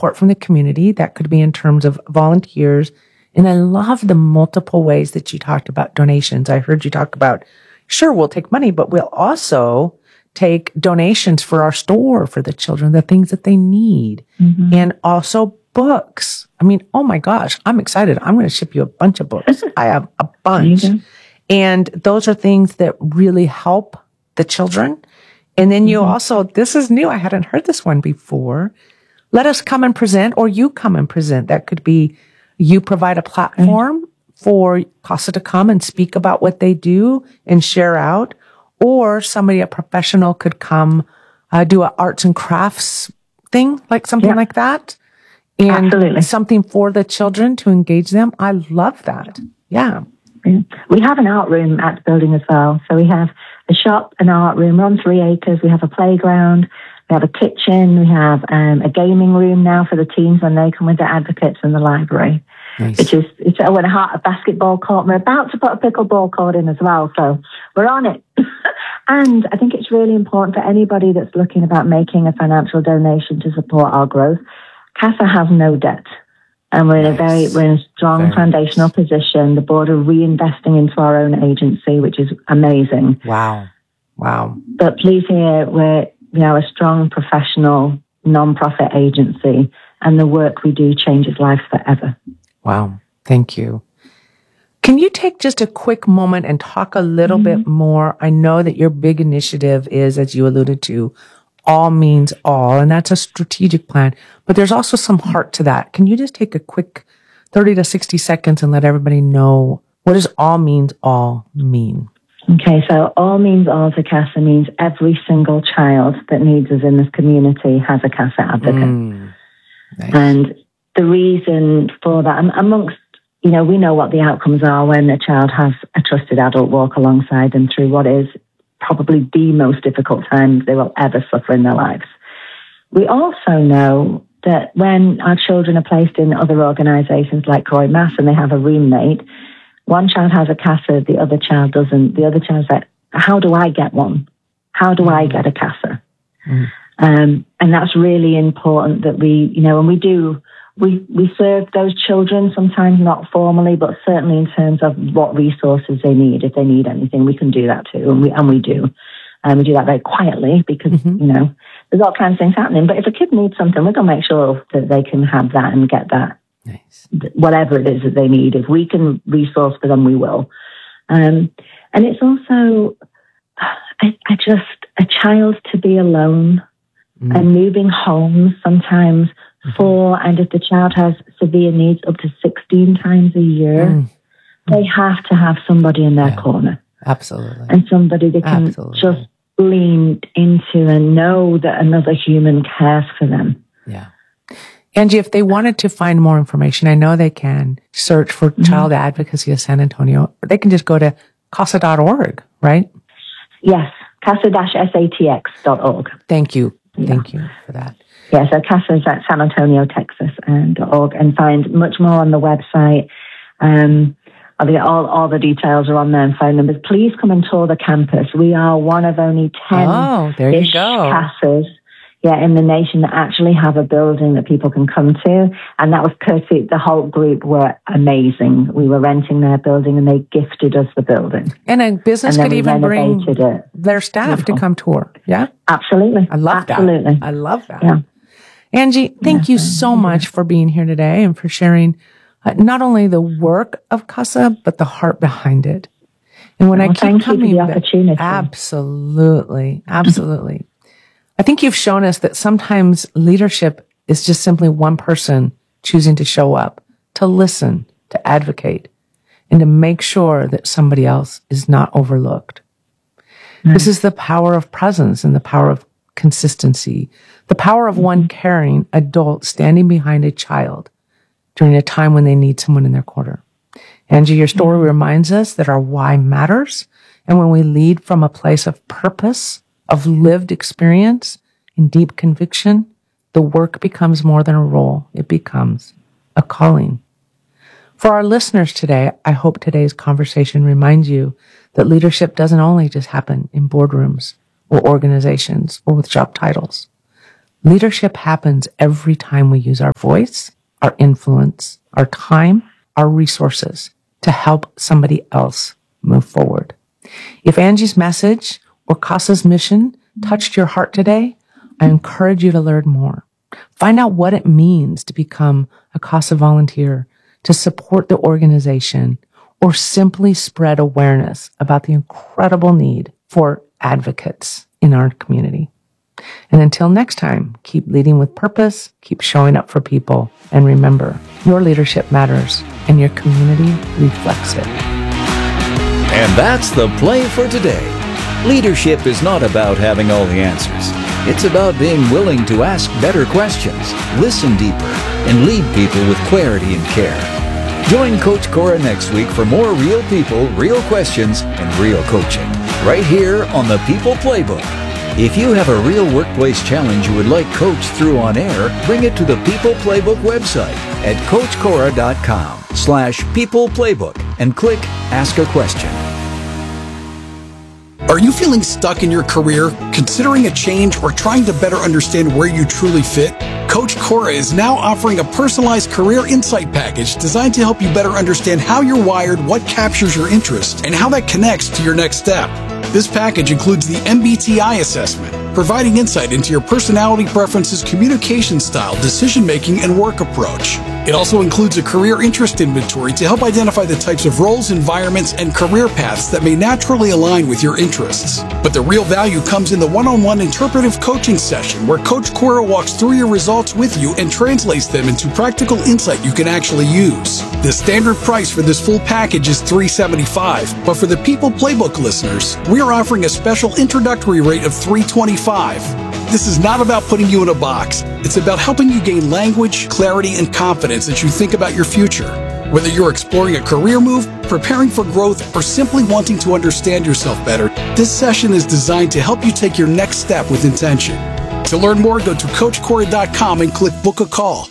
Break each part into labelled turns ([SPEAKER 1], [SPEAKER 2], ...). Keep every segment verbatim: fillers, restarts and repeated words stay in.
[SPEAKER 1] support from the community. That could be in terms of volunteers. And I love the multiple ways that you talked about donations. I heard you talk about, sure, we'll take money, but we'll also take donations for our store for the children, the things that they need, mm-hmm. and also books. I mean, oh my gosh, I'm excited. I'm going to ship you a bunch of books. I have a bunch. And those are things that really help the children. And then you mm-hmm. also, this is new. I hadn't heard this one before. Let us come and present, or you come and present. That could be you provide a platform mm-hmm. for CASA to come and speak about what they do and share out, or somebody, a professional, could come uh, do an arts and crafts thing, like something yeah. like that. And Absolutely. Something for the children to engage them. I love that. Yeah.
[SPEAKER 2] yeah. We have an art room at the building as well. So we have a shop, an art room. We're on three acres. We have a playground. We have a kitchen. We have um, a gaming room now for the teens when they come with their advocates, in the library. Nice. Which is, it's a, a basketball court. We're about to put a pickleball court in as well. So we're on it. And I think it's really important for anybody that's looking about making a financial donation to support our growth. CASA has no debt. And we're in a very, we're in a strong very foundational nice. position. The board are reinvesting into our own agency, which is amazing.
[SPEAKER 1] Wow. Wow.
[SPEAKER 2] But please hear, we're, you know, a strong professional non-profit agency, and the work we do changes lives forever.
[SPEAKER 1] Wow. Thank you. Can you take just a quick moment and talk a little mm-hmm. bit more? I know that your big initiative is, as you alluded to, All Means All, and that's a strategic plan, but there's also some heart to that. Can you just take a quick thirty to sixty seconds and let everybody know, what does All Means All mean?
[SPEAKER 2] Okay, so All Means All to CASA means every single child that needs us in this community has a CASA advocate. Mm, nice. And the reason for that, amongst, you know, we know what the outcomes are when a child has a trusted adult walk alongside them through what is probably the most difficult times they will ever suffer in their lives. We also know that when our children are placed in other organisations like Croy Mass and they have a roommate, one child has a CASA, the other child doesn't. The other child's like, how do I get one? How do I get a CASA? Mm. Um, and that's really important that we, you know, and we do, we, we serve those children, sometimes not formally, but certainly in terms of what resources they need. If they need anything, we can do that too. And we, and we do. And we do that very quietly because, mm-hmm. you know, there's all kinds of things happening. But if a kid needs something, we're going to make sure that they can have that and get that. Nice. Whatever it is that they need. If we can resource for them, we will. Um, and it's also, I, I just, a child to be alone mm. and moving homes sometimes mm-hmm. four, and if the child has severe needs, up to sixteen times a year, mm. they have to have somebody in their yeah. corner.
[SPEAKER 1] Absolutely.
[SPEAKER 2] And somebody they can Absolutely. just lean into and know that another human cares for them.
[SPEAKER 1] Yeah. Angie, if they wanted to find more information, I know they can search for mm-hmm. Child Advocacy of San Antonio. They can just go to casa dot org, right?
[SPEAKER 2] Yes, casa dash satx dot org.
[SPEAKER 1] Thank you. Yeah. Thank you for that.
[SPEAKER 2] Yeah, so CASA is at San Antonio, Texas, and .org, and find much more on the website. Um, all, all the details are on there and phone numbers. Please come and tour the campus. We are one of only ten
[SPEAKER 1] oh, there you go.
[SPEAKER 2] CASAs. Yeah, in the nation that actually have a building that people can come to. And that was courtesy, the whole group were amazing. We were renting their building and they gifted us the building.
[SPEAKER 1] And a business and could even bring it. their staff Beautiful. to come tour. Yeah?
[SPEAKER 2] Absolutely.
[SPEAKER 1] I love
[SPEAKER 2] Absolutely.
[SPEAKER 1] that. I love that.
[SPEAKER 2] Yeah.
[SPEAKER 1] Angie, thank yeah. you so much for being here today and for sharing uh, not only the work of CASA, but the heart behind it. And when
[SPEAKER 2] well,
[SPEAKER 1] I keep
[SPEAKER 2] thank
[SPEAKER 1] coming
[SPEAKER 2] you for the
[SPEAKER 1] back,
[SPEAKER 2] opportunity.
[SPEAKER 1] Absolutely. Absolutely. I think you've shown us that sometimes leadership is just simply one person choosing to show up, to listen, to advocate, and to make sure that somebody else is not overlooked. Mm. This is the power of presence and the power of consistency, the power of one caring adult standing behind a child during a time when they need someone in their corner. Angie, your story mm. reminds us that our why matters, and when we lead from a place of purpose, of lived experience and deep conviction, the work becomes more than a role. It becomes a calling. For our listeners today, I hope today's conversation reminds you that leadership doesn't only just happen in boardrooms or organizations or with job titles. Leadership happens every time we use our voice, our influence, our time, our resources to help somebody else move forward. If Angie's message or CASA's mission touched your heart today, I encourage you to learn more. Find out what it means to become a CASA volunteer, to support the organization, or simply spread awareness about the incredible need for advocates in our community. And until next time, keep leading with purpose, keep showing up for people, and remember, your leadership matters and your community reflects it.
[SPEAKER 3] And that's the play for today. Leadership is not about having all the answers. It's about being willing to ask better questions, listen deeper, and lead people with clarity and care. Join Coach Cora next week for more real people, real questions, and real coaching, right here on the People Playbook. If you have a real workplace challenge you would like coached through on air, bring it to the People Playbook website at coachcora.com slash People Playbook and click Ask a Question.
[SPEAKER 4] Are you feeling stuck in your career, considering a change, or trying to better understand where you truly fit? Coach Cora is now offering a personalized career insight package designed to help you better understand how you're wired, what captures your interest, and how that connects to your next step. This package includes the M B T I assessment, providing insight into your personality preferences, communication style, decision-making, and work approach. It also includes a career interest inventory to help identify the types of roles, environments, and career paths that may naturally align with your interests. But the real value comes in the one-on-one interpretive coaching session, where Coach Cora walks through your results with you and translates them into practical insight you can actually use. The standard price for this full package is three hundred seventy-five dollars, but for the People Playbook listeners, we are offering a special introductory rate of three hundred twenty-five dollars. This is not about putting you in a box. It's about helping you gain language, clarity, and confidence as you think about your future. Whether you're exploring a career move, preparing for growth, or simply wanting to understand yourself better, this session is designed to help you take your next step with intention. To learn more, go to coach cora dot com and click Book a Call.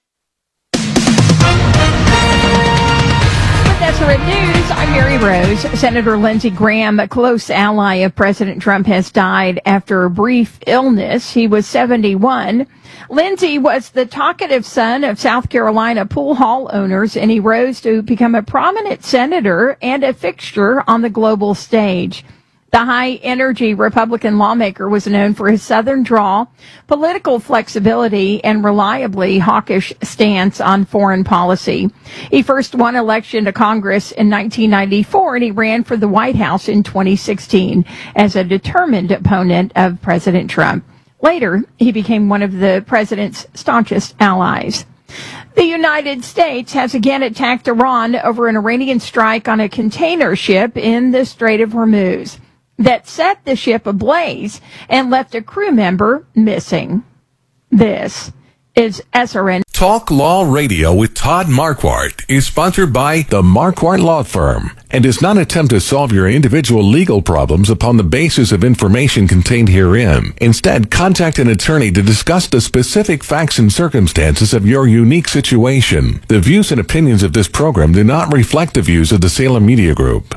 [SPEAKER 5] That's the News. I'm Mary Rose. Senator Lindsey Graham, a close ally of President Trump, has died after a brief illness. He was seventy-one. Lindsey was the talkative son of South Carolina pool hall owners, and he rose to become a prominent senator and a fixture on the global stage. The high-energy Republican lawmaker was known for his Southern drawl, political flexibility, and reliably hawkish stance on foreign policy. He first won election to Congress in nineteen ninety-four, and he ran for the White House in twenty sixteen as a determined opponent of President Trump. Later, he became one of the president's staunchest allies. The United States has again attacked Iran over an Iranian strike on a container ship in the Strait of Hormuz that set the ship ablaze and left a crew member missing. This is S R N.
[SPEAKER 6] Talk Law Radio with Todd Marquardt is sponsored by the Marquardt Law Firm and does not attempt to solve your individual legal problems upon the basis of information contained herein. Instead, contact an attorney to discuss the specific facts and circumstances of your unique situation. The views and opinions of this program do not reflect the views of the Salem Media Group.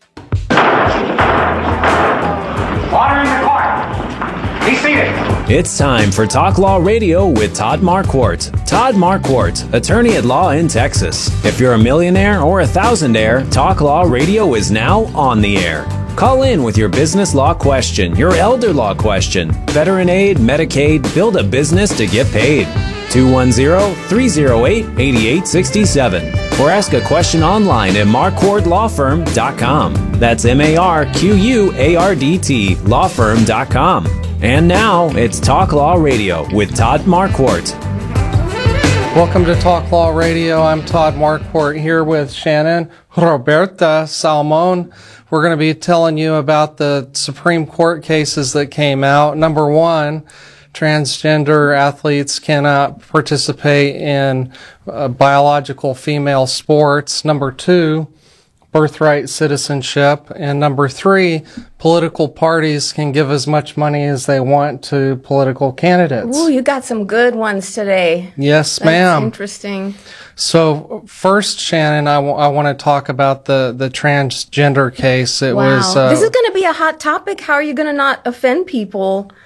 [SPEAKER 7] It's time for Talk Law Radio with Todd Marquardt. Todd Marquardt, attorney at law in Texas. If you're a millionaire or a thousandaire, Talk Law Radio is now on the air. Call in with your business law question, your elder law question, veteran aid, Medicaid, build a business to get paid. two one zero, three zero eight, eight eight six seven. Or ask a question online at marquardt law firm dot com. That's M A R Q U A R D T law firm dot com. And now, it's Talk Law Radio with Todd Marquardt.
[SPEAKER 8] Welcome to Talk Law Radio. I'm Todd Marquardt here with Shannon Roberta Salmon. We're going to be telling you about the Supreme Court cases that came out. Number one, transgender athletes cannot participate in uh, biological female sports. Number two, birthright citizenship. And number three, political parties can give as much money as they want to political candidates.
[SPEAKER 9] Ooh, you got some good ones today.
[SPEAKER 8] Yes,
[SPEAKER 9] That's
[SPEAKER 8] ma'am.
[SPEAKER 9] Interesting.
[SPEAKER 8] So first, Shannon, I, w- I want to talk about the, the transgender case. It
[SPEAKER 9] wow.
[SPEAKER 8] was. Uh,
[SPEAKER 9] this is going to be a hot topic. How are you going to not offend people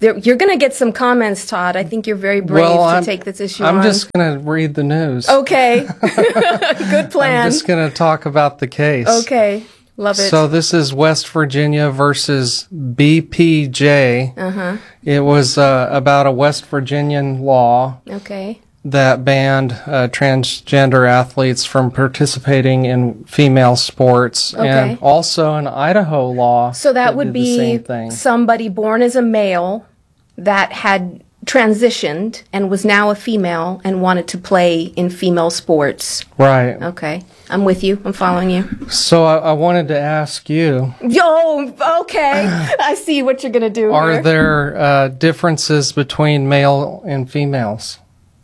[SPEAKER 9] There, you're going to get some comments, Todd. I think you're very brave
[SPEAKER 8] well,
[SPEAKER 9] to
[SPEAKER 8] I'm,
[SPEAKER 9] take this issue
[SPEAKER 8] I'm
[SPEAKER 9] on.
[SPEAKER 8] just going to read the news.
[SPEAKER 9] Okay. Good plan.
[SPEAKER 8] I'm just going to talk about the case.
[SPEAKER 9] Okay. Love it.
[SPEAKER 8] So this is West Virginia versus B P J.
[SPEAKER 9] Uh-huh.
[SPEAKER 8] It was uh, about a West Virginian law
[SPEAKER 9] Okay.
[SPEAKER 8] that banned uh, transgender athletes from participating in female sports,
[SPEAKER 9] Okay.
[SPEAKER 8] and also an Idaho law.
[SPEAKER 9] So that would
[SPEAKER 8] did the
[SPEAKER 9] be
[SPEAKER 8] same thing.
[SPEAKER 9] somebody born as a male that had transitioned and was now a female and wanted to play in female sports.
[SPEAKER 8] Right.
[SPEAKER 9] Okay. I'm with you. I'm following you.
[SPEAKER 8] So I, I wanted to ask you,
[SPEAKER 9] Yo, okay. I see what you're going to do
[SPEAKER 8] are
[SPEAKER 9] here.
[SPEAKER 8] there uh, differences between male and females?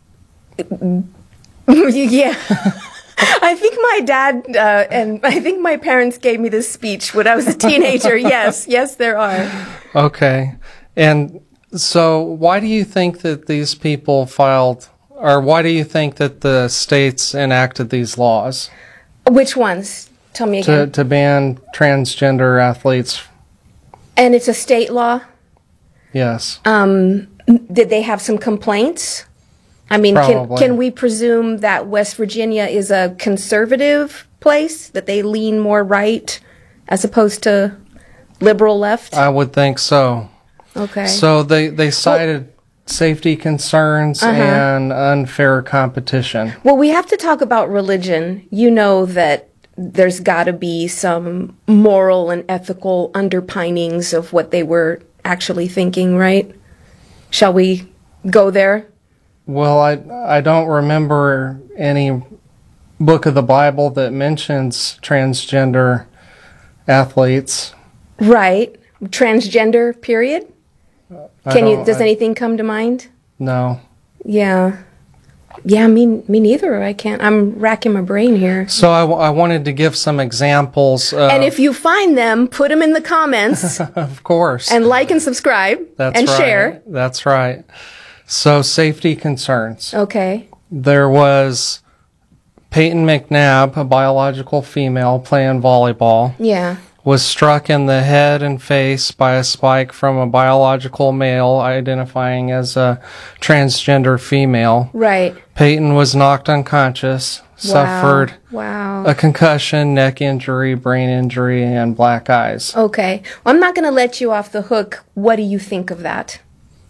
[SPEAKER 9] Yeah. I think my dad uh, and I think my parents gave me this speech when I was a teenager. Yes, yes, there are.
[SPEAKER 8] Okay. And so why do you think that these people filed, or why do you think that the states enacted these laws
[SPEAKER 9] Which ones? Tell me
[SPEAKER 8] to,
[SPEAKER 9] again.
[SPEAKER 8] to ban transgender athletes?
[SPEAKER 9] And it's a state law?
[SPEAKER 8] Yes.
[SPEAKER 9] Um, did they have some complaints? I mean, can,
[SPEAKER 8] Probably.
[SPEAKER 9] can we presume that West Virginia is a conservative place, that they lean more right as opposed to liberal left?
[SPEAKER 8] I would think so.
[SPEAKER 9] Okay.
[SPEAKER 8] So they, they cited safety concerns
[SPEAKER 9] Uh-huh.
[SPEAKER 8] and unfair competition.
[SPEAKER 9] Well, we have to talk about religion. You know that there's got to be some moral and ethical underpinnings of what they were actually thinking, right? Shall we go there?
[SPEAKER 8] Well, I, I don't remember any book of the Bible that mentions transgender athletes.
[SPEAKER 9] Right. Transgender, period?
[SPEAKER 8] I
[SPEAKER 9] Can you,
[SPEAKER 8] don't-
[SPEAKER 9] does
[SPEAKER 8] I-
[SPEAKER 9] anything come to mind?
[SPEAKER 8] No.
[SPEAKER 9] Yeah. Yeah, me, me neither. I can't. I'm racking my brain here.
[SPEAKER 8] So I, w- I wanted to give some examples. Of,
[SPEAKER 9] And if you find them, put them in the comments
[SPEAKER 8] of course,
[SPEAKER 9] and like and subscribe
[SPEAKER 8] that's
[SPEAKER 9] and
[SPEAKER 8] right.
[SPEAKER 9] share.
[SPEAKER 8] That's right. So safety concerns.
[SPEAKER 9] Okay.
[SPEAKER 8] There was Peyton McNabb, a biological female playing volleyball,
[SPEAKER 9] Yeah.
[SPEAKER 8] was struck in the head and face by a spike from a biological male identifying as a transgender female.
[SPEAKER 9] Right.
[SPEAKER 8] Peyton was knocked unconscious, suffered
[SPEAKER 9] Wow.
[SPEAKER 8] a concussion, neck injury, brain injury, and black eyes.
[SPEAKER 9] Okay. Well, I'm not going to let you off the hook. What do you think of that?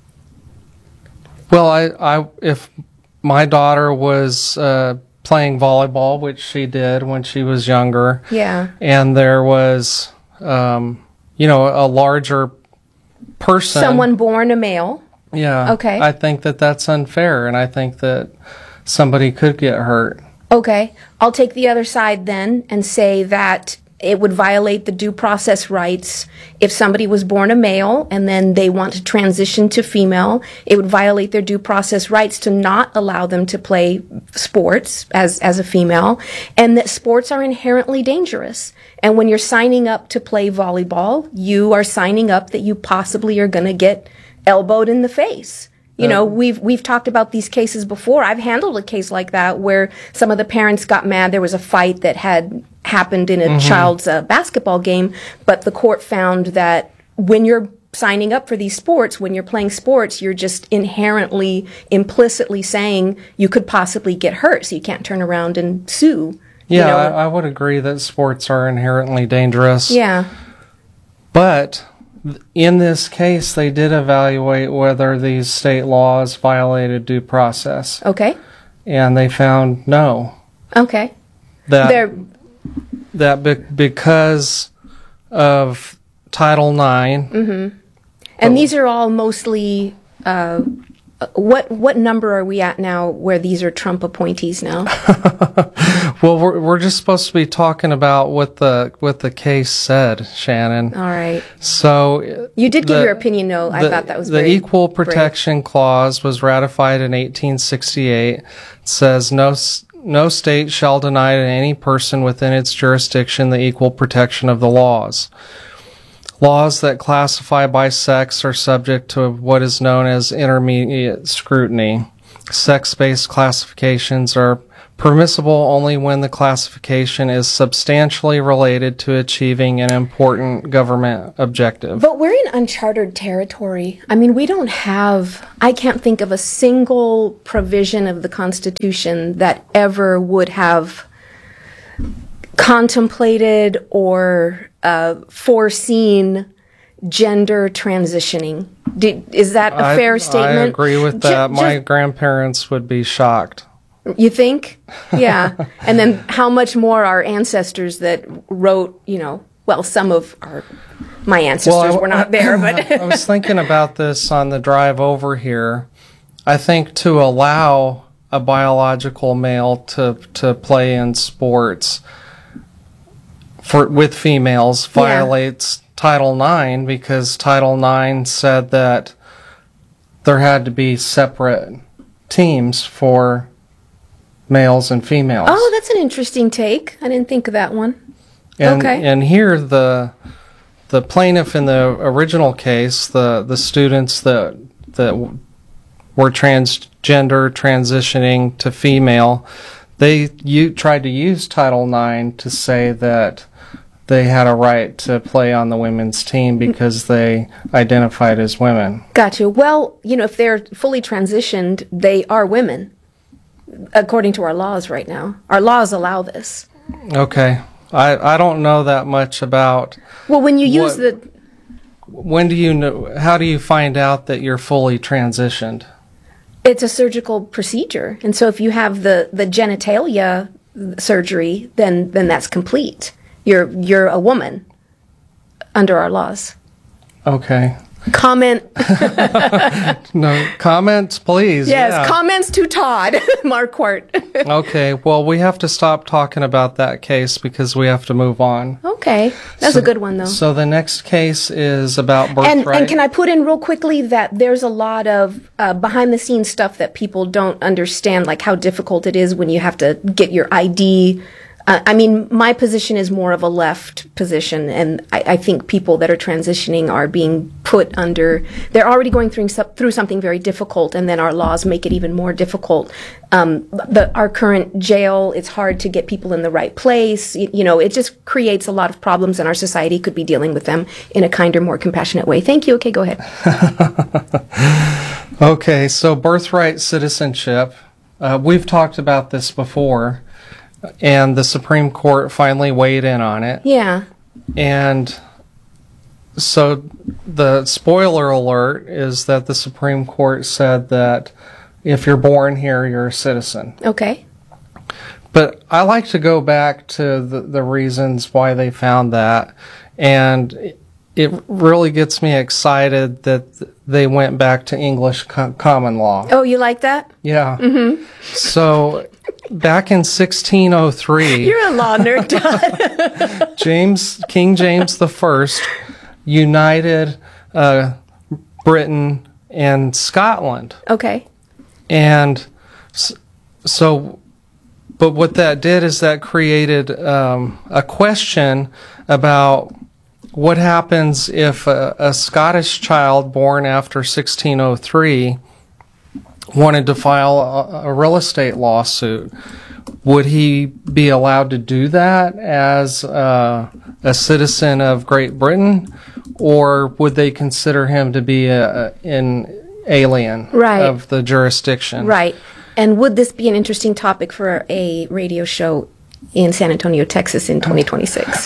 [SPEAKER 8] Well, I, I, if my daughter was uh, playing volleyball, which she did when she was younger,
[SPEAKER 9] Yeah.
[SPEAKER 8] and there was, um, you know, a larger person,
[SPEAKER 9] Someone born a male.
[SPEAKER 8] yeah,
[SPEAKER 9] Okay.
[SPEAKER 8] I think that that's unfair, and I think that somebody could get hurt.
[SPEAKER 9] Okay. I'll take the other side then and say that it would violate the due process rights if somebody was born a male and then they want to transition to female. It would violate their due process rights to not allow them to play sports as, as a female, and that sports are inherently dangerous. And when you're signing up to play volleyball, you are signing up that you possibly are going to get elbowed in the face. You know, we've we've talked about these cases before. I've handled a case like that where some of the parents got mad. There was a fight that had happened in a
[SPEAKER 8] Mm-hmm.
[SPEAKER 9] child's uh, basketball game, but the court found that when you're signing up for these sports, when you're playing sports, you're just inherently, implicitly saying you could possibly get hurt, so you can't turn around and sue.
[SPEAKER 8] Yeah,
[SPEAKER 9] you know?
[SPEAKER 8] I, I would agree that sports are inherently dangerous.
[SPEAKER 9] Yeah.
[SPEAKER 8] But th- in this case, they did evaluate whether these state laws violated due process,
[SPEAKER 9] Okay.
[SPEAKER 8] and they found no.
[SPEAKER 9] Okay.
[SPEAKER 8] That
[SPEAKER 9] They're
[SPEAKER 8] that be- because of Title nine,
[SPEAKER 9] Mm-hmm. And these are all mostly, uh, what what number are we at now where these are Trump appointees now?
[SPEAKER 8] well, we're we're just supposed to be talking about what the what the case said, Shannon.
[SPEAKER 9] All right.
[SPEAKER 8] So
[SPEAKER 9] You did give
[SPEAKER 8] the-
[SPEAKER 9] your opinion, though. I
[SPEAKER 8] the-
[SPEAKER 9] thought that was
[SPEAKER 8] the
[SPEAKER 9] very
[SPEAKER 8] Equal
[SPEAKER 9] brave.
[SPEAKER 8] Protection Clause was ratified in eighteen sixty-eight. It says no s- no state shall deny to any person within its jurisdiction the equal protection of the laws. Laws that classify by sex are subject to what is known as intermediate scrutiny. sex-based classifications are permissible only when the classification is substantially related to achieving an important government objective.
[SPEAKER 9] But we're in uncharted territory. I mean, we don't have, I can't think of a single provision of the Constitution that ever would have contemplated or uh, foreseen gender transitioning. Did, is that a fair
[SPEAKER 8] I,
[SPEAKER 9] statement?
[SPEAKER 8] I agree with that.
[SPEAKER 9] Ju-
[SPEAKER 8] My
[SPEAKER 9] just,
[SPEAKER 8] grandparents would be shocked.
[SPEAKER 9] You think? Yeah. And then how much more our ancestors that wrote, you know, well, some of our, my ancestors
[SPEAKER 8] well, I,
[SPEAKER 9] were not there, but.
[SPEAKER 8] I was thinking about this on the drive over here. I think to allow a biological male to, to play in sports for with females violates yeah. Title nine, because Title nine said that there had to be separate teams for males and females.
[SPEAKER 9] Oh, that's an interesting take. I didn't think of that one.
[SPEAKER 8] And,
[SPEAKER 9] okay.
[SPEAKER 8] And here the the plaintiff in the original case, the, the students that that were transgender, transitioning to female, they you tried to use Title nine to say that they had a right to play on the women's team because they identified as women.
[SPEAKER 9] Gotcha. Well, you know, if they're fully transitioned, they are women, according to our laws right now. Our laws allow this.
[SPEAKER 8] Okay. I, I don't know that much about...
[SPEAKER 9] Well, when you use
[SPEAKER 8] what,
[SPEAKER 9] the...
[SPEAKER 8] When do you know... How do you find out that you're fully transitioned?
[SPEAKER 9] It's a surgical procedure. And so if you have the, the genitalia surgery, then, then that's complete. You're you're a woman under our laws.
[SPEAKER 8] Okay.
[SPEAKER 9] Comment.
[SPEAKER 8] No, comments, please.
[SPEAKER 9] Yes,
[SPEAKER 8] yeah.
[SPEAKER 9] Comments to Todd Marquardt.
[SPEAKER 8] Okay, well, we have to stop talking about that case because we have to move on.
[SPEAKER 9] Okay, that's
[SPEAKER 8] so,
[SPEAKER 9] a good one, though.
[SPEAKER 8] So the next case is about birthright.
[SPEAKER 9] And, and can I put in real quickly that there's a lot of uh, behind-the-scenes stuff that people don't understand, like how difficult it is when you have to get your I D. Uh, I mean, my position is more of a left position, and I, I think people that are transitioning are being put under, they're already going through, through something very difficult, and then our laws make it even more difficult. Um, the, our current jail, it's hard to get people in the right place. You, you know, it just creates a lot of problems, and our society could be dealing with them in a kinder, more compassionate way. Thank you. Okay, go ahead.
[SPEAKER 8] Okay, so birthright citizenship. Uh, we've talked about this before. And the Supreme Court finally weighed in on it.
[SPEAKER 9] Yeah.
[SPEAKER 8] And so the spoiler alert is that the Supreme Court said that if you're born here, you're a citizen.
[SPEAKER 9] Okay.
[SPEAKER 8] But I like to go back to the, the reasons why they found that. And it really gets me excited that they went back to English co- common law.
[SPEAKER 9] Oh, you like that?
[SPEAKER 8] Yeah. Mm-hmm. So... Back in sixteen oh three,
[SPEAKER 9] you're a law nerd, Todd.
[SPEAKER 8] James King James the First united uh, Britain and Scotland.
[SPEAKER 9] Okay.
[SPEAKER 8] And so, but what that did is that created um, a question about what happens if a, a Scottish child born after sixteen oh three wanted to file a, a real estate lawsuit. Would he be allowed to do that as uh, a citizen of Great Britain, or would they consider him to be a, an alien
[SPEAKER 9] right.
[SPEAKER 8] of the jurisdiction?
[SPEAKER 9] Right. And would this be an interesting topic for a radio show in San Antonio, Texas in twenty twenty-six?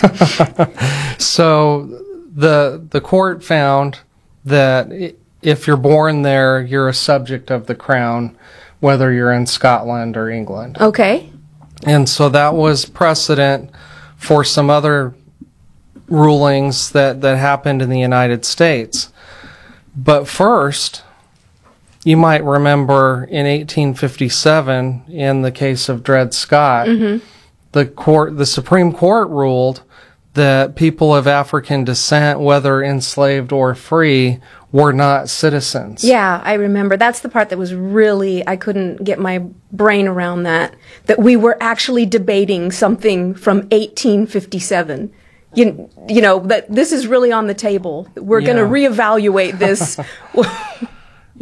[SPEAKER 8] So the the court found that it, if you're born there, you're a subject of the crown, whether you're in Scotland or England.
[SPEAKER 9] Okay.
[SPEAKER 8] And so that was precedent for some other rulings that, that happened in the United States. But first, you might remember in eighteen fifty-seven, in the case of Dred Scott, mm-hmm. the court, the Supreme Court ruled that people of African descent, whether enslaved or free, were not citizens.
[SPEAKER 9] Yeah, I remember. That's the part that was really, I couldn't get my brain around that, that we were actually debating something from eighteen fifty-seven. You, you know, that this is really on the table. We're
[SPEAKER 8] yeah.
[SPEAKER 9] going to reevaluate this.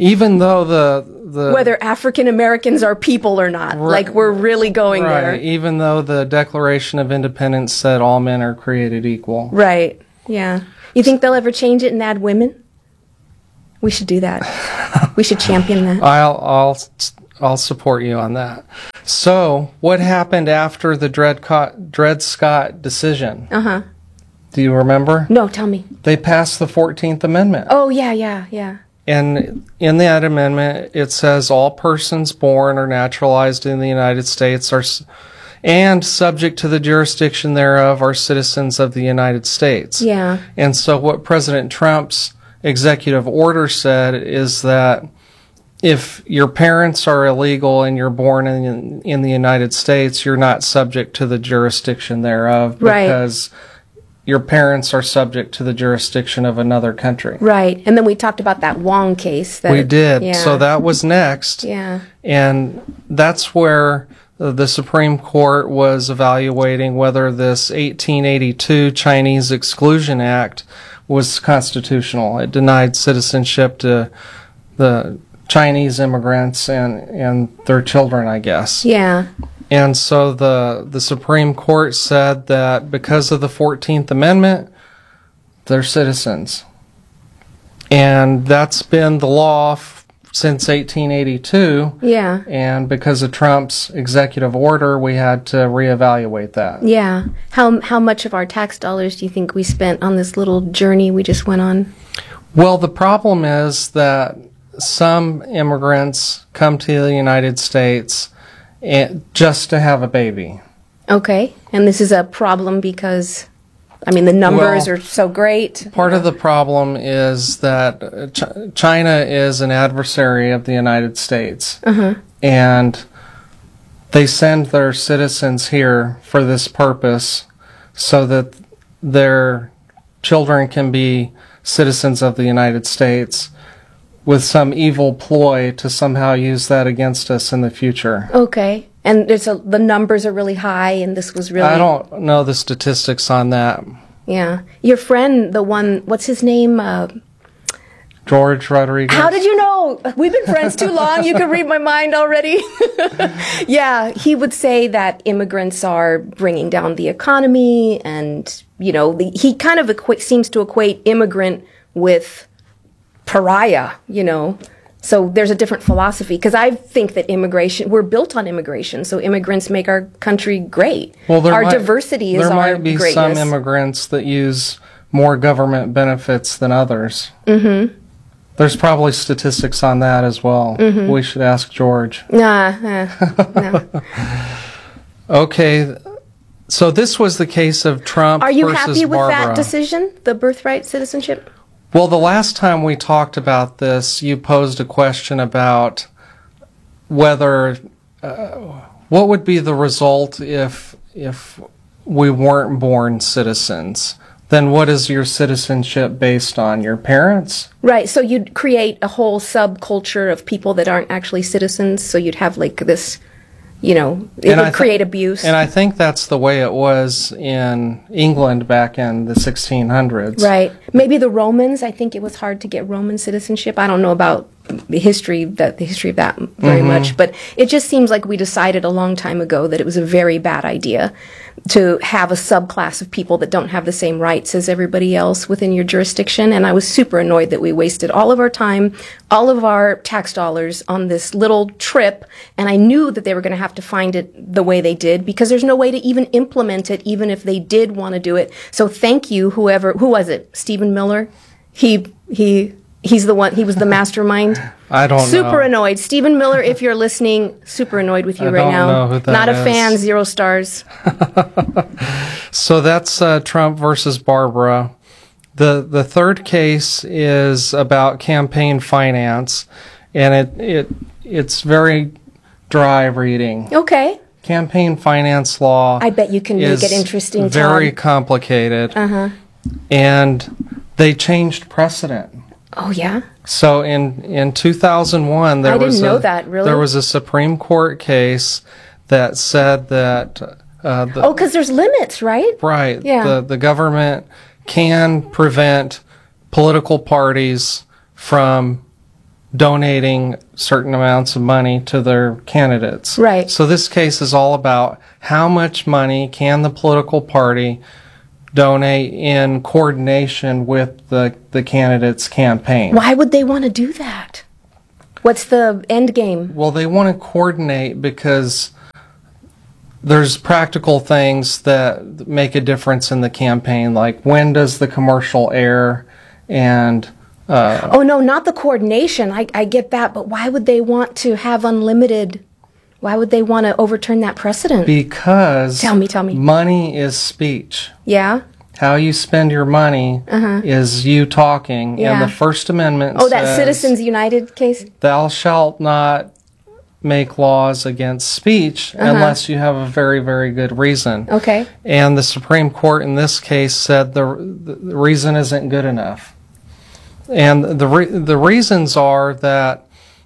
[SPEAKER 8] even though the the
[SPEAKER 9] whether African Americans are people or not. Like, we're really going
[SPEAKER 8] right,
[SPEAKER 9] there.
[SPEAKER 8] even though the Declaration of Independence said all men are created equal.
[SPEAKER 9] Right. Yeah. You think they'll ever change it and add women? We should do that. We should champion that.
[SPEAKER 8] I'll I'll I'll support you on that. So, what happened after the Dred, Co- Dred Scott decision?
[SPEAKER 9] Uh-huh.
[SPEAKER 8] Do you remember?
[SPEAKER 9] No, tell me.
[SPEAKER 8] They passed the fourteenth Amendment.
[SPEAKER 9] Oh, yeah, yeah, yeah.
[SPEAKER 8] And in that amendment, it says all persons born or naturalized in the United States are, and subject to the jurisdiction thereof, are citizens of the United States.
[SPEAKER 9] Yeah.
[SPEAKER 8] And so what President Trump's executive order said is that if your parents are illegal and you're born in in the United States, you're not subject to the jurisdiction thereof,
[SPEAKER 9] right,
[SPEAKER 8] because your parents are subject to the jurisdiction of another country.
[SPEAKER 9] Right. And then we talked about that Wong case. That,
[SPEAKER 8] we did.
[SPEAKER 9] Yeah.
[SPEAKER 8] So that was next.
[SPEAKER 9] Yeah.
[SPEAKER 8] And that's where the Supreme Court was evaluating whether this eighteen eighty-two Chinese Exclusion Act was constitutional. It denied citizenship to the Chinese immigrants and, and their children, I guess.
[SPEAKER 9] Yeah.
[SPEAKER 8] And so the the Supreme Court said that because of the fourteenth Amendment, they're citizens. And that's been the law f- since eighteen eighty-two.
[SPEAKER 9] Yeah.
[SPEAKER 8] And because of Trump's executive order, we had to reevaluate that.
[SPEAKER 9] Yeah. How how much of our tax dollars do you think we spent on this little journey we just went on?
[SPEAKER 8] Well, the problem is that some immigrants come to the United States and just to have a baby.
[SPEAKER 9] Okay. And this is a problem because, I mean, the numbers
[SPEAKER 8] Well,
[SPEAKER 9] are so great.
[SPEAKER 8] Part of the problem is that uh, Ch- China is an adversary of the United States.
[SPEAKER 9] Uh-huh.
[SPEAKER 8] And they send their citizens here for this purpose so that their children can be citizens of the United States, with some evil ploy to somehow use that against us in the future.
[SPEAKER 9] Okay. And it's a, the numbers are really high, and this was really...
[SPEAKER 8] I don't know the statistics on that.
[SPEAKER 9] Yeah. Your friend, the one, what's his name? Uh,
[SPEAKER 8] George Rodriguez.
[SPEAKER 9] how did you know? We've been friends too long. You can read my mind already. Yeah. He would say that immigrants are bringing down the economy, and, you know, the, he kind of equa- seems to equate immigrant with pariah, you know. So there's a different philosophy, because I think that immigration, we're built on immigration, so immigrants make our country great.
[SPEAKER 8] Well, there
[SPEAKER 9] our
[SPEAKER 8] might,
[SPEAKER 9] diversity is
[SPEAKER 8] there
[SPEAKER 9] our
[SPEAKER 8] might be
[SPEAKER 9] greatness.
[SPEAKER 8] some immigrants that use more government benefits than others.
[SPEAKER 9] Mm-hmm.
[SPEAKER 8] There's probably statistics on that as well.
[SPEAKER 9] Mhm.
[SPEAKER 8] We should ask George.
[SPEAKER 9] Nah, uh, no.
[SPEAKER 8] Okay, so this was the case of Trump
[SPEAKER 9] Are you
[SPEAKER 8] versus
[SPEAKER 9] happy with
[SPEAKER 8] Barbara.
[SPEAKER 9] that decision, the birthright citizenship?
[SPEAKER 8] Well, the last time we talked about this, you posed a question about whether uh, what would be the result if if we weren't born citizens. Then what is your citizenship based on? Your parents?
[SPEAKER 9] Right, so you'd create a whole subculture of people that aren't actually citizens, so you'd have like this, you know, it
[SPEAKER 8] And
[SPEAKER 9] would
[SPEAKER 8] I th-
[SPEAKER 9] create abuse.
[SPEAKER 8] And I think that's the way it was in England back in the sixteen hundreds.
[SPEAKER 9] Right. Maybe the Romans, I think it was hard to get Roman citizenship. I don't know about the history that the history of that very
[SPEAKER 8] Mhm.
[SPEAKER 9] much, but it just seems like we decided a long time ago that it was a very bad idea to have a subclass of people that don't have the same rights as everybody else within your jurisdiction. And I was super annoyed that we wasted all of our time, all of our tax dollars on this little trip. And I knew that they were going to have to find it the way they did, because there's no way to even implement it, even if they did want to do it. So thank you, whoever, who was it? Stephen Miller? He, he, he's the one, he was the mastermind.
[SPEAKER 8] I don't
[SPEAKER 9] super
[SPEAKER 8] know.
[SPEAKER 9] Super annoyed. Stephen Miller, if you're listening, super annoyed with you
[SPEAKER 8] I
[SPEAKER 9] right
[SPEAKER 8] don't
[SPEAKER 9] now.
[SPEAKER 8] know who that
[SPEAKER 9] Not a
[SPEAKER 8] is.
[SPEAKER 9] fan, zero stars.
[SPEAKER 8] So that's uh, Trump versus Barbara. The the third case is about campaign finance, and it it it's very dry reading.
[SPEAKER 9] Okay.
[SPEAKER 8] Campaign finance law.
[SPEAKER 9] I bet you can make
[SPEAKER 8] is
[SPEAKER 9] it interesting,
[SPEAKER 8] Very
[SPEAKER 9] Todd.
[SPEAKER 8] complicated,
[SPEAKER 9] Uh-huh.
[SPEAKER 8] and they changed precedent.
[SPEAKER 9] Oh, yeah?
[SPEAKER 8] So in in two thousand one, there
[SPEAKER 9] I didn't
[SPEAKER 8] was
[SPEAKER 9] know
[SPEAKER 8] a,
[SPEAKER 9] that, really?
[SPEAKER 8] there was a Supreme Court case that said that uh, the,
[SPEAKER 9] Oh, because there's limits, right?
[SPEAKER 8] right
[SPEAKER 9] Yeah.
[SPEAKER 8] the the government can prevent political parties from donating certain amounts of money to their candidates.
[SPEAKER 9] Right.
[SPEAKER 8] So this case is all about how much money can the political party donate in coordination with the, the candidate's campaign.
[SPEAKER 9] Why would they want to do that? What's the end game?
[SPEAKER 8] Well, they want to coordinate because there's practical things that make a difference in the campaign, like when does the commercial air, and uh,
[SPEAKER 9] oh no, not the coordination. I, I get that, but why would they want to have unlimited? Why would they want to overturn that precedent?
[SPEAKER 8] Because
[SPEAKER 9] tell me, tell me.
[SPEAKER 8] Money is speech.
[SPEAKER 9] Yeah.
[SPEAKER 8] How you spend your money uh-huh. is you talking,
[SPEAKER 9] yeah.
[SPEAKER 8] and the First Amendment
[SPEAKER 9] oh,
[SPEAKER 8] says,
[SPEAKER 9] that Citizens United case?
[SPEAKER 8] Thou shalt not make laws against speech uh-huh. unless you have a very, very good reason.
[SPEAKER 9] Okay.
[SPEAKER 8] And the Supreme Court in this case said the, the reason isn't good enough. And the re- the reasons are that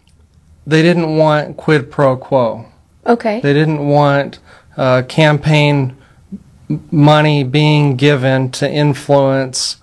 [SPEAKER 8] they didn't want quid pro quo.
[SPEAKER 9] Okay.
[SPEAKER 8] They didn't want uh, campaign money being given to influence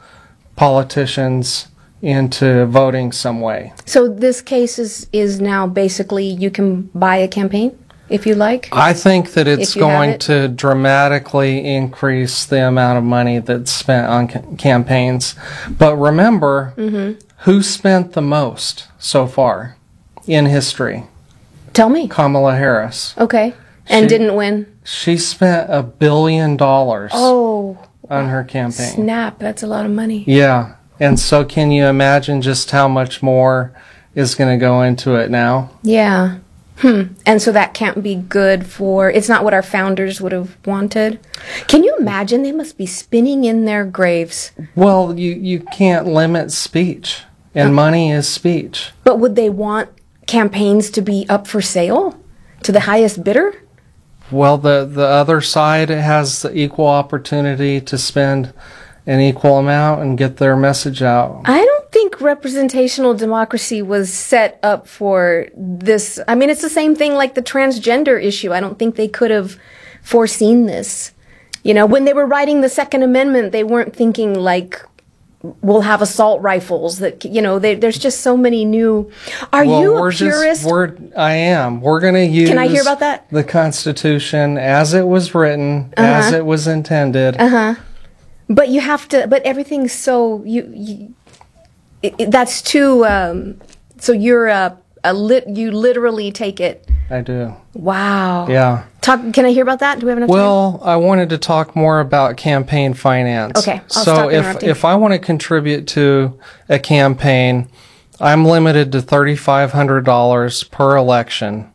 [SPEAKER 8] politicians into voting some way.
[SPEAKER 9] So this case is, is now basically you can buy a campaign if you like?
[SPEAKER 8] I think that it's going
[SPEAKER 9] it.
[SPEAKER 8] to dramatically increase the amount of money that's spent on ca- campaigns. But remember, mm-hmm. who spent the most so far in history?
[SPEAKER 9] Tell me.
[SPEAKER 8] Kamala Harris.
[SPEAKER 9] Okay. And
[SPEAKER 8] she,
[SPEAKER 9] didn't win?
[SPEAKER 8] She spent a billion dollars
[SPEAKER 9] oh,
[SPEAKER 8] on her campaign.
[SPEAKER 9] Snap, that's a lot of money.
[SPEAKER 8] Yeah. And so can you imagine just how much more is going to go into it now?
[SPEAKER 9] Yeah. Hmm. And so that can't be good for, it's not what our founders would have wanted. Can you imagine? They must be spinning in their graves.
[SPEAKER 8] Well, you, you can't limit speech, and okay. money is speech.
[SPEAKER 9] But would they want campaigns to be up for sale to the highest bidder?
[SPEAKER 8] Well, the, the other side has the equal opportunity to spend an equal amount and get their message out.
[SPEAKER 9] I don't think representational democracy was set up for this. I mean, it's the same thing like the transgender issue. I don't think they could have foreseen this. You know, when they were writing the Second Amendment, they weren't thinking like, we'll have assault rifles that, you know, they, there's just so many new. Are
[SPEAKER 8] well,
[SPEAKER 9] you a
[SPEAKER 8] we're
[SPEAKER 9] purist?
[SPEAKER 8] Just, we're, I am. We're going to use
[SPEAKER 9] Can I hear about that?
[SPEAKER 8] The Constitution as it was written, uh-huh. as it was intended.
[SPEAKER 9] Uh-huh. But you have to, but everything's so, you, you it, it, that's too, um, so you're a, a lit, you literally take it.
[SPEAKER 8] I do.
[SPEAKER 9] Wow.
[SPEAKER 8] Yeah.
[SPEAKER 9] Talk, can I hear about that? Do we have enough
[SPEAKER 8] well,
[SPEAKER 9] time?
[SPEAKER 8] I wanted to talk more about campaign finance.
[SPEAKER 9] Okay. I'll
[SPEAKER 8] so
[SPEAKER 9] stop
[SPEAKER 8] if,
[SPEAKER 9] interrupting.
[SPEAKER 8] if I want to contribute to a campaign, I'm limited to thirty-five hundred dollars per election.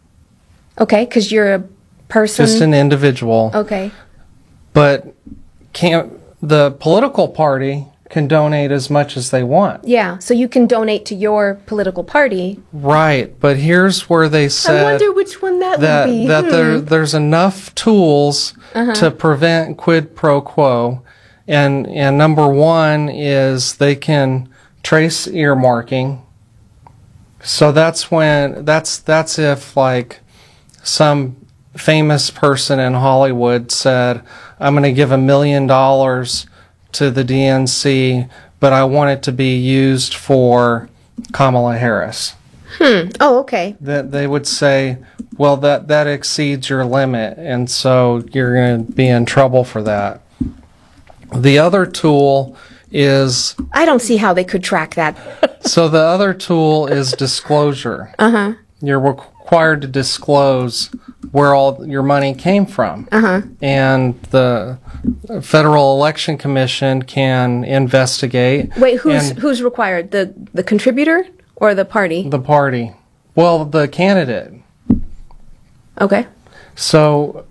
[SPEAKER 9] Okay, because you're a person.
[SPEAKER 8] Just an individual.
[SPEAKER 9] Okay.
[SPEAKER 8] But can't, the political party can donate as much as they want.
[SPEAKER 9] Yeah, so you can donate to your political party.
[SPEAKER 8] Right, but here's where they said
[SPEAKER 9] I wonder which one that,
[SPEAKER 8] that
[SPEAKER 9] would be.
[SPEAKER 8] that
[SPEAKER 9] hmm.
[SPEAKER 8] there there's enough tools uh-huh. to prevent quid pro quo, and and number one is they can trace earmarking. So that's when that's that's if like some famous person in Hollywood said, I'm going to give a million dollars to the D N C, but I want it to be used for Kamala Harris.
[SPEAKER 9] Hmm. Oh, okay.
[SPEAKER 8] That they would say, well, that, that exceeds your limit, and so you're going to be in trouble for that. The other tool is...
[SPEAKER 9] I don't see how they could track that.
[SPEAKER 8] So the other tool is disclosure.
[SPEAKER 9] Uh-huh.
[SPEAKER 8] You're required to disclose where all your money came from.
[SPEAKER 9] Uh-huh.
[SPEAKER 8] And the Federal Election Commission can investigate.
[SPEAKER 9] Wait, who's who's required? The the contributor or the party?
[SPEAKER 8] The party. Well, the candidate.
[SPEAKER 9] Okay.
[SPEAKER 8] So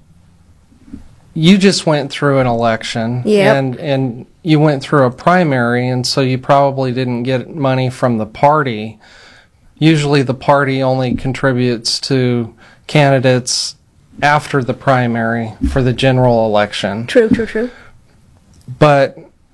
[SPEAKER 8] you just went through an election.
[SPEAKER 9] Yep.
[SPEAKER 8] and and you went through a primary, and so you probably didn't get money from the party. Usually the party only contributes to candidates after the primary for the general election.
[SPEAKER 9] True, true, true.
[SPEAKER 8] But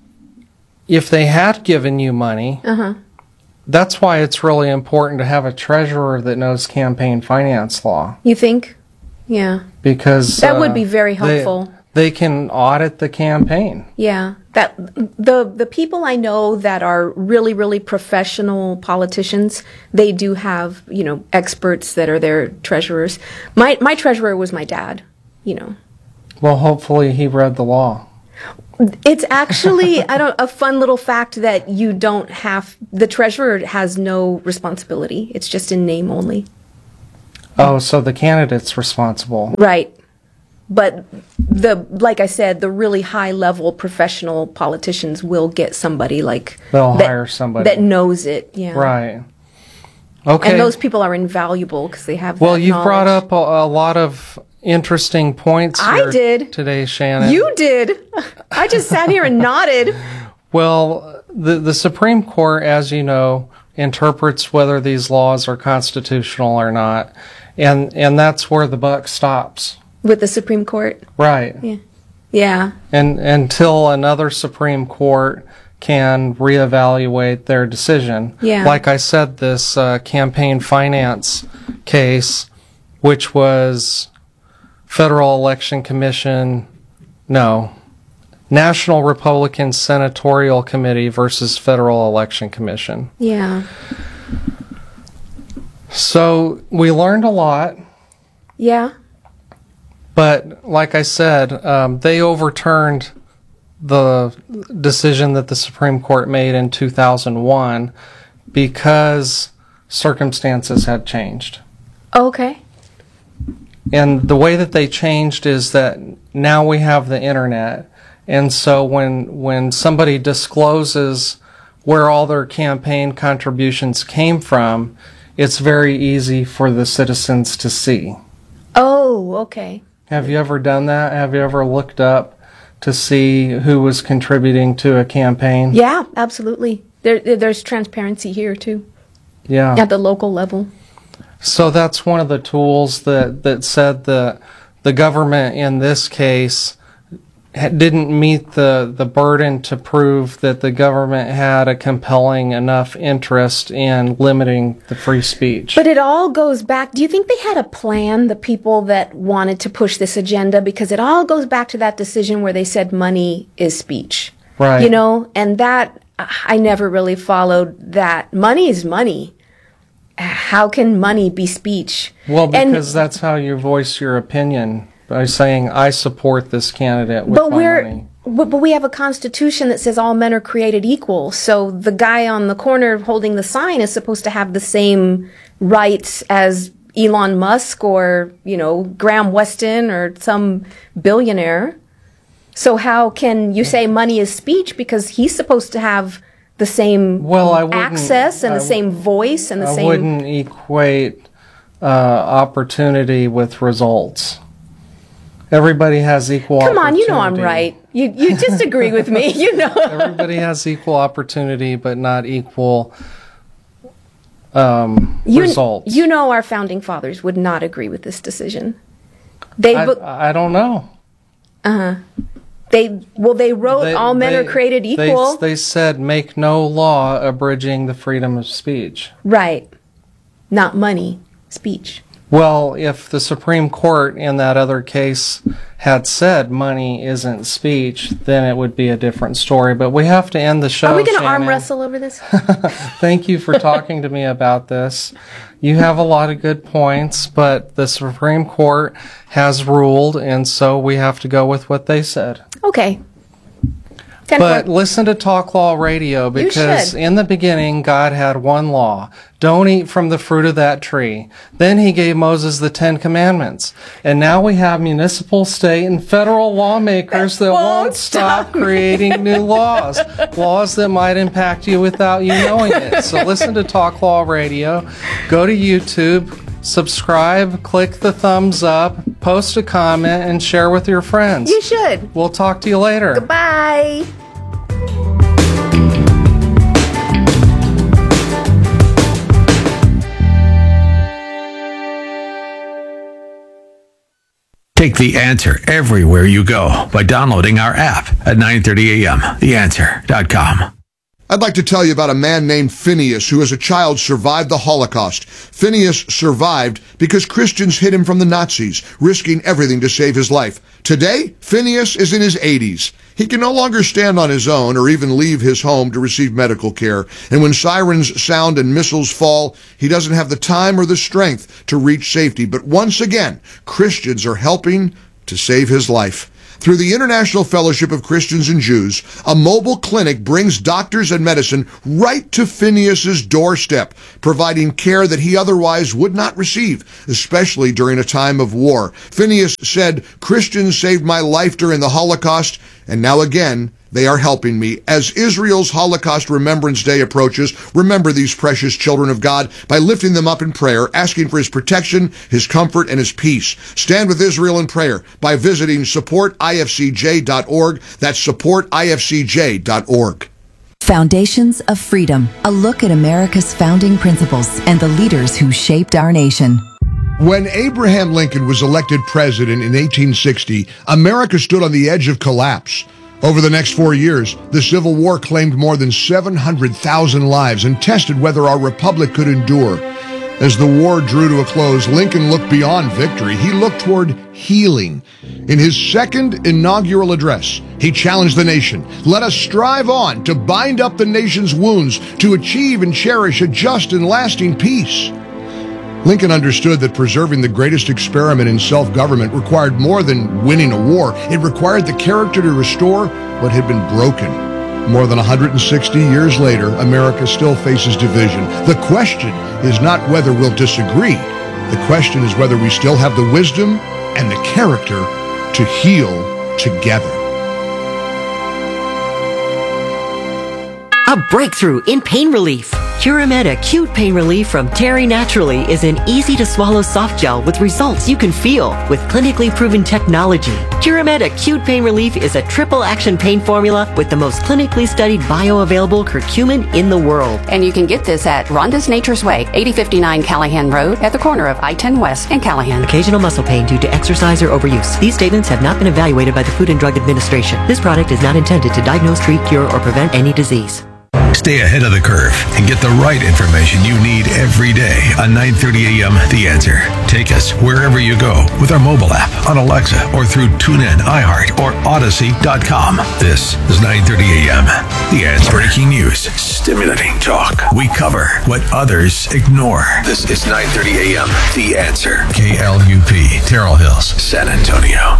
[SPEAKER 8] if they had given you money,
[SPEAKER 9] uh-huh.
[SPEAKER 8] that's why it's really important to have a treasurer that knows campaign finance law.
[SPEAKER 9] You think? Yeah.
[SPEAKER 8] Because
[SPEAKER 9] that
[SPEAKER 8] uh,
[SPEAKER 9] would be very helpful.
[SPEAKER 8] they can audit the campaign.
[SPEAKER 9] Yeah, that the the people I know that are really really professional politicians, they do have, you know, experts that are their treasurers. My my treasurer was my dad, you know.
[SPEAKER 8] Well, hopefully he read the law.
[SPEAKER 9] It's actually I don't a fun little fact that you don't have the treasurer has no responsibility. It's just in name only.
[SPEAKER 8] Oh, so the candidate's responsible.
[SPEAKER 9] Right. But the like I said, the really high level professional politicians will get somebody like
[SPEAKER 8] They'll
[SPEAKER 9] that,
[SPEAKER 8] hire somebody
[SPEAKER 9] that knows it. Yeah.
[SPEAKER 8] Right. Okay.
[SPEAKER 9] And those people are invaluable because they have.
[SPEAKER 8] Well,
[SPEAKER 9] that
[SPEAKER 8] you've
[SPEAKER 9] knowledge.
[SPEAKER 8] brought up a, a lot of interesting points
[SPEAKER 9] I
[SPEAKER 8] here
[SPEAKER 9] did.
[SPEAKER 8] today, Shannon.
[SPEAKER 9] You did. I just sat here and nodded.
[SPEAKER 8] Well, the the Supreme Court, as you know, interprets whether these laws are constitutional or not, and and that's where the buck stops.
[SPEAKER 9] With the Supreme Court.
[SPEAKER 8] Right.
[SPEAKER 9] Yeah. Yeah.
[SPEAKER 8] And until another Supreme Court can reevaluate their decision.
[SPEAKER 9] Yeah.
[SPEAKER 8] Like I said, this uh, campaign finance case, which was Federal Election Commission, no, National Republican Senatorial Committee versus Federal Election Commission.
[SPEAKER 9] Yeah.
[SPEAKER 8] So we learned a lot.
[SPEAKER 9] Yeah.
[SPEAKER 8] But like I said, um, they overturned the decision that the Supreme Court made in two thousand one because circumstances had changed.
[SPEAKER 9] Okay.
[SPEAKER 8] And the way that they changed is that now we have the internet. And so when when somebody discloses where all their campaign contributions came from, it's very easy for the citizens to see.
[SPEAKER 9] Oh, okay.
[SPEAKER 8] Have you ever done that? Have you ever looked up to see who was contributing to a campaign?
[SPEAKER 9] Yeah, absolutely. There, there's transparency here too.
[SPEAKER 8] Yeah.
[SPEAKER 9] At the local level.
[SPEAKER 8] So that's one of the tools that, that said that the government in this case didn't meet the, the burden to prove that the government had a compelling enough interest in limiting the free speech.
[SPEAKER 9] But it all goes back. Do you think they had a plan, the people that wanted to push this agenda? Because it all goes back to that decision where they said money is speech.
[SPEAKER 8] Right.
[SPEAKER 9] You know, and that, I never really followed that. Money is money. How can money be speech?
[SPEAKER 8] Well, because
[SPEAKER 9] and,
[SPEAKER 8] that's how you voice your opinion. By saying, I support this candidate with
[SPEAKER 9] but
[SPEAKER 8] my
[SPEAKER 9] we're,
[SPEAKER 8] money.
[SPEAKER 9] But, but we have a constitution that says all men are created equal. So the guy on the corner holding the sign is supposed to have the same rights as Elon Musk or, you know, Graham Weston or some billionaire. So how can you say money is speech? Because he's supposed to have the same
[SPEAKER 8] well, I
[SPEAKER 9] access and the
[SPEAKER 8] I,
[SPEAKER 9] same voice and the
[SPEAKER 8] I
[SPEAKER 9] same...
[SPEAKER 8] I wouldn't equate uh, opportunity with results. Everybody has equal
[SPEAKER 9] Come on,
[SPEAKER 8] opportunity.
[SPEAKER 9] you know I'm right. You you disagree with me, you know.
[SPEAKER 8] Everybody has equal opportunity, but not equal um,
[SPEAKER 9] you,
[SPEAKER 8] results.
[SPEAKER 9] You know our founding fathers would not agree with this decision. They
[SPEAKER 8] I, I don't know.
[SPEAKER 9] Uh-huh. They well they wrote
[SPEAKER 8] they,
[SPEAKER 9] all men
[SPEAKER 8] they,
[SPEAKER 9] are created equal.
[SPEAKER 8] They, they said make no law abridging the freedom of speech.
[SPEAKER 9] Right. Not money, speech.
[SPEAKER 8] Well, if the Supreme Court in that other case had said money isn't speech, then it would be a different story. But we have to end the show.
[SPEAKER 9] Are we going to
[SPEAKER 8] Shannon.
[SPEAKER 9] arm wrestle over this?
[SPEAKER 8] Thank you for talking to me about this. You have a lot of good points, but the Supreme Court has ruled, and so we have to go with what they said.
[SPEAKER 9] Okay.
[SPEAKER 8] But listen to Talk Law Radio, because in the beginning, God had one law. Don't eat from the fruit of that tree. Then he gave Moses the Ten Commandments. And now we have municipal, state, and federal lawmakers that, that won't, won't stop creating new laws. Laws that might impact you without you knowing it. So listen to Talk Law Radio. Go to YouTube. Subscribe, click the thumbs up, post a comment, and share with your friends.
[SPEAKER 9] You should.
[SPEAKER 8] We'll talk to you later.
[SPEAKER 9] Goodbye.
[SPEAKER 10] Take The Answer everywhere you go by downloading our app at nine thirty a m the answer dot com.
[SPEAKER 11] I'd like to tell you about a man named Phineas who as a child survived the Holocaust. Phineas survived because Christians hid him from the Nazis, risking everything to save his life. Today, Phineas is in his eighties. He can no longer stand on his own or even leave his home to receive medical care. And when sirens sound and missiles fall, he doesn't have the time or the strength to reach safety. But once again, Christians are helping to save his life. Through the International Fellowship of Christians and Jews, a mobile clinic brings doctors and medicine right to Phineas's doorstep, providing care that he otherwise would not receive, especially during a time of war. Phineas said, "Christians saved my life during the Holocaust, and now again, they are helping me." As Israel's Holocaust Remembrance Day approaches, remember these precious children of God by lifting them up in prayer, asking for his protection, his comfort, and his peace. Stand with Israel in prayer by visiting support I F C J dot org. That's support I F C J dot org.
[SPEAKER 12] Foundations of Freedom, a look at America's founding principles and the leaders who shaped our nation.
[SPEAKER 11] When Abraham Lincoln was elected president in eighteen sixty, America stood on the edge of collapse. Over the next four years, the Civil War claimed more than seven hundred thousand lives and tested whether our republic could endure. As the war drew to a close, Lincoln looked beyond victory. He looked toward healing. In his second inaugural address, he challenged the nation. Let us strive on to bind up the nation's wounds, to achieve and cherish a just and lasting peace. Lincoln understood that preserving the greatest experiment in self-government required more than winning a war. It required the character to restore what had been broken. More than one hundred sixty years later, America still faces division. The question is not whether we'll disagree. The question is whether we still have the wisdom and the character to heal together.
[SPEAKER 13] A breakthrough in pain relief. Curamed Acute Pain Relief from Terry Naturally is an easy-to-swallow soft gel with results you can feel with clinically proven technology. Curamed Acute Pain Relief is a triple-action pain formula with the most clinically studied bioavailable curcumin in the world.
[SPEAKER 14] And you can get this at Rhonda's Nature's Way, eighty fifty-nine Callahan Road, at the corner of I ten West and Callahan.
[SPEAKER 13] Occasional muscle pain due to exercise or overuse. These statements have not been evaluated by the Food and Drug Administration. This product is not intended to diagnose, treat, cure, or prevent any disease.
[SPEAKER 10] Stay ahead of the curve and get the right information you need every day on nine thirty a.m. The Answer. Take us wherever you go with our mobile app, on Alexa, or through TuneIn, iHeart, or Odyssey dot com. This is nine thirty a.m. The Answer. Breaking news, stimulating talk. We cover what others ignore. This is nine thirty a.m. The Answer. K L U P, Terrell Hills, San Antonio.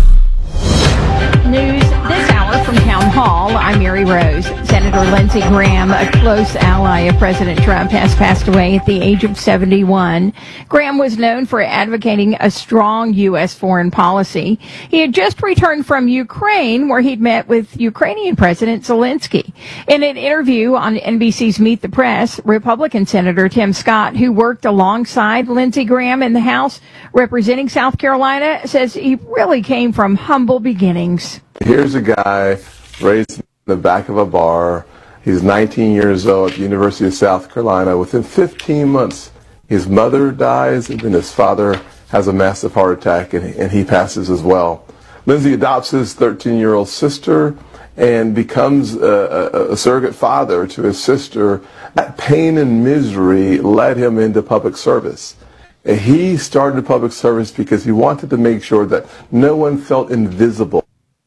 [SPEAKER 5] News this hour from Town Hall. I'm Mary Rose. Senator Lindsey Graham, a close ally of President Trump, has passed away at the age of seventy-one. Graham was known for advocating a strong U S foreign policy. He had just returned from Ukraine, where he'd met with Ukrainian President Zelensky. In an interview on N B C's Meet the Press, Republican Senator Tim Scott, who worked alongside Lindsey Graham in the House representing South Carolina, says he really came from humble beginnings.
[SPEAKER 15] Here's a guy raised in the back of a bar. He's nineteen years old at the University of South Carolina. Within fifteen months, his mother dies, and then his father has a massive heart attack, and, and he passes as well. Lindsey adopts his thirteen-year-old sister and becomes a, a, a surrogate father to his sister. That pain and misery led him into public service. And he started public service because he wanted to make sure that no one felt invisible.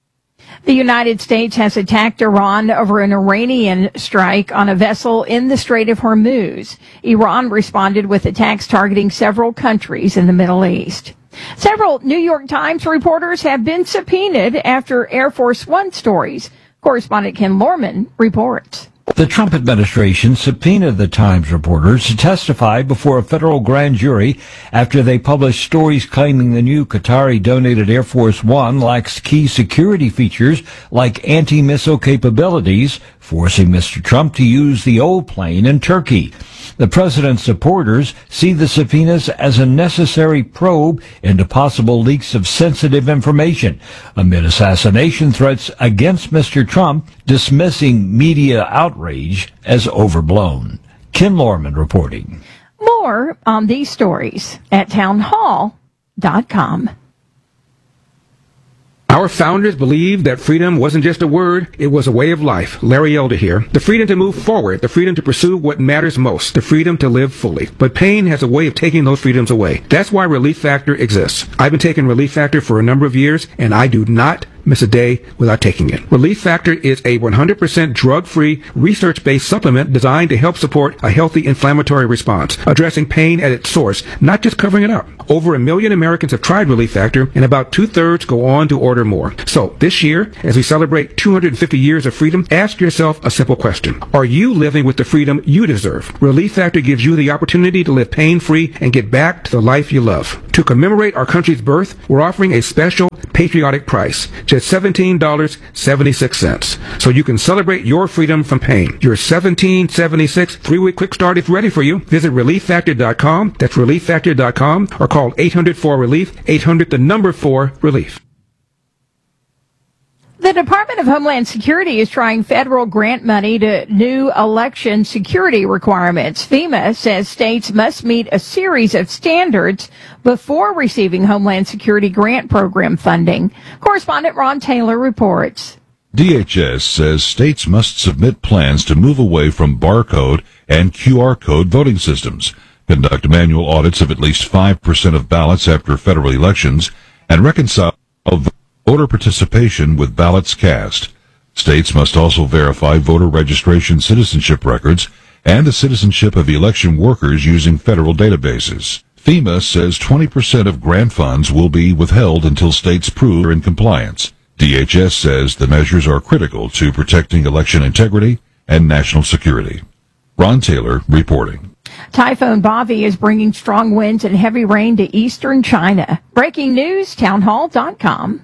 [SPEAKER 5] The United States has attacked Iran over an Iranian strike on a vessel in the Strait of Hormuz. Iran responded with attacks targeting several countries in the Middle East. Several New York Times reporters have been subpoenaed after Air Force One stories. Correspondent Ken Lorman reports.
[SPEAKER 16] The Trump administration subpoenaed the Times reporters to testify before a federal grand jury after they published stories claiming the new Qatari-donated Air Force One lacks key security features like anti-missile capabilities, forcing Mister Trump to use the old plane in Turkey. The president's supporters see the subpoenas as a necessary probe into possible leaks of sensitive information amid assassination threats against Mister Trump, dismissing media outrage as overblown. Ken Lorman reporting.
[SPEAKER 5] More on these stories at town hall dot com.
[SPEAKER 17] Our founders believed that freedom wasn't just a word, it was a way of life. Larry Elder here. The freedom to move forward, the freedom to pursue what matters most, the freedom to live fully. But pain has a way of taking those freedoms away. That's why Relief Factor exists. I've been taking Relief Factor for a number of years, and I do not miss a day without taking it. Relief Factor is a one hundred percent drug-free, research-based supplement designed to help support a healthy inflammatory response, addressing pain at its source, not just covering it up. Over a million Americans have tried Relief Factor, and about two-thirds go on to order more. So, this year, as we celebrate two hundred fifty years of freedom, ask yourself a simple question. Are you living with the freedom you deserve? Relief Factor gives you the opportunity to live pain-free and get back to the life you love. To commemorate our country's birth, we're offering a special patriotic price, just seventeen dollars and seventy-six cents. So you can celebrate your freedom from pain. Your seventeen dollars and seventy-six cents three-week quick start is ready for you. Visit relief factor dot com. That's relief factor dot com, or call eight hundred four relief, eight hundred the number four relief.
[SPEAKER 5] The Department of Homeland Security is trying federal grant money to new election security requirements. FEMA says states must meet a series of standards before receiving Homeland Security grant program funding. Correspondent Ron Taylor reports.
[SPEAKER 18] D H S says states must submit plans to move away from barcode and Q R code voting systems, conduct manual audits of at least five percent of ballots after federal elections, and reconcile voter participation with ballots cast. States must also verify voter registration citizenship records and the citizenship of election workers using federal databases. FEMA says twenty percent of grant funds will be withheld until states prove they're in compliance. D H S says the measures are critical to protecting election integrity and national security. Ron Taylor reporting.
[SPEAKER 5] Typhoon Bobby is bringing strong winds and heavy rain to eastern China. Breaking news, townhall dot com.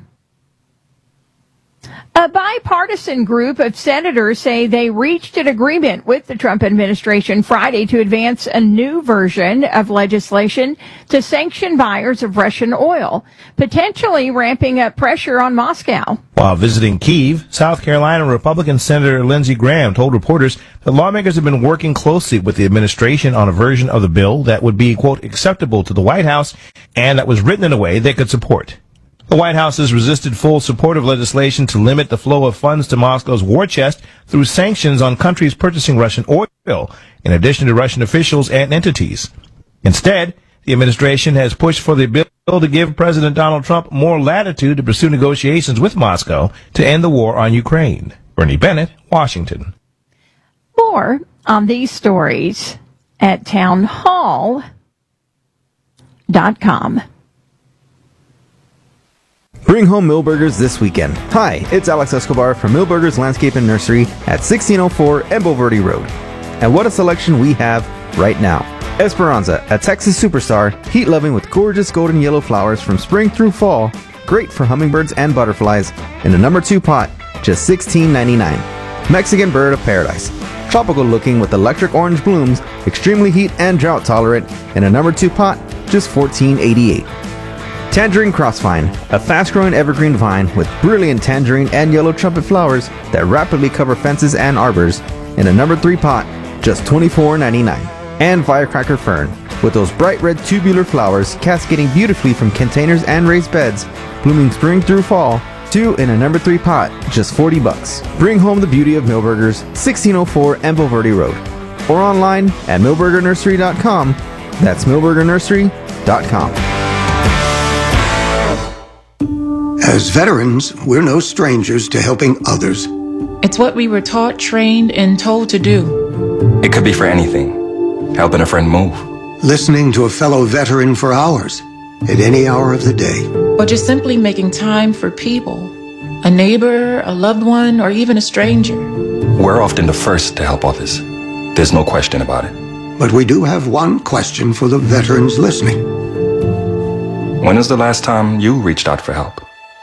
[SPEAKER 5] A bipartisan group of senators say they reached an agreement with the Trump administration Friday to advance a new version of legislation to sanction buyers of Russian oil, potentially ramping up pressure on Moscow.
[SPEAKER 19] While visiting Kyiv, South Carolina, Republican Senator Lindsey Graham told reporters that lawmakers have been working closely with the administration on a version of the bill that would be, quote, acceptable to the White House and that was written in a way they could support. The White House has resisted full support of legislation to limit the flow of funds to Moscow's war chest through sanctions on countries purchasing Russian oil, in addition to Russian officials and entities. Instead, the administration has pushed for the bill to give President Donald Trump more latitude to pursue negotiations with Moscow to end the war on Ukraine. Bernie Bennett, Washington.
[SPEAKER 5] More on these stories at townhall dot com.
[SPEAKER 20] Bring home Millburgers this weekend. Hi, it's Alex Escobar from Millburgers Landscape and Nursery at sixteen oh four Embo Verde Road. And what a selection we have right now. Esperanza, a Texas superstar, heat-loving with gorgeous golden yellow flowers from spring through fall, great for hummingbirds and butterflies, in a number two pot, just sixteen ninety-nine. Mexican Bird of Paradise, tropical looking with electric orange blooms, extremely heat and drought tolerant, in a number two pot, just fourteen eighty-eight. Tangerine Crossvine, a fast-growing evergreen vine with brilliant tangerine and yellow trumpet flowers that rapidly cover fences and arbors, in a number three pot, just twenty-four ninety-nine. And Firecracker Fern, with those bright red tubular flowers cascading beautifully from containers and raised beds, blooming spring through fall, two in a number three pot, just forty bucks. Bring home the beauty of Millburgers, sixteen oh four Embo Verde Road, or online at millburger nursery dot com. That's millburger nursery dot com.
[SPEAKER 21] As veterans, we're no strangers to helping others.
[SPEAKER 22] It's what we were taught, trained, and told to do.
[SPEAKER 23] It could be for anything. Helping a friend move.
[SPEAKER 21] Listening to a fellow veteran for hours, at any hour of the day.
[SPEAKER 22] Or just simply making time for people. A neighbor, a loved one, or even a stranger.
[SPEAKER 23] We're often the first to help others. There's no question about it.
[SPEAKER 21] But we do have one question for the veterans listening.
[SPEAKER 23] When is the last time you reached out for help?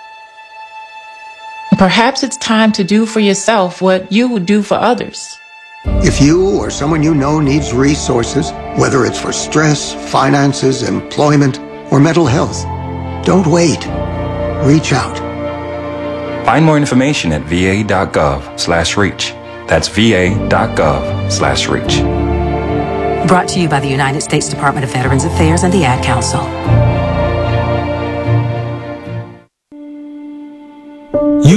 [SPEAKER 22] Perhaps it's time to do for yourself what you would do for others.
[SPEAKER 21] If you or someone you know needs resources, whether it's for stress, finances, employment, or mental health, don't wait. Reach out.
[SPEAKER 23] Find more information at va.gov slash reach. That's va.gov slash reach.
[SPEAKER 24] Brought to you by the United States Department of Veterans Affairs and the Ad Council.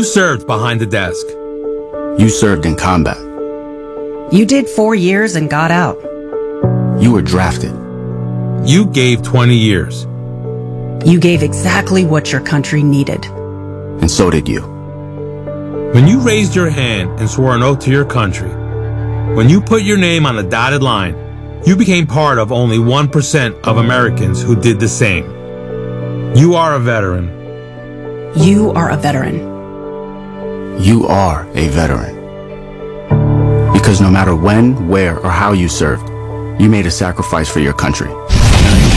[SPEAKER 1] served behind the desk.
[SPEAKER 2] You served in combat.
[SPEAKER 24] You did four years and got out.
[SPEAKER 2] You were drafted.
[SPEAKER 1] You gave twenty years.
[SPEAKER 24] You gave exactly what your country needed.
[SPEAKER 2] And so did you.
[SPEAKER 1] When you raised your hand and swore an oath to your country, when you put your name on the dotted line, you became part of only one percent of Americans who did the same. You are a veteran.
[SPEAKER 24] You are a veteran.
[SPEAKER 2] You are a veteran. Because no matter when, where, or how you served, you made a sacrifice for your country.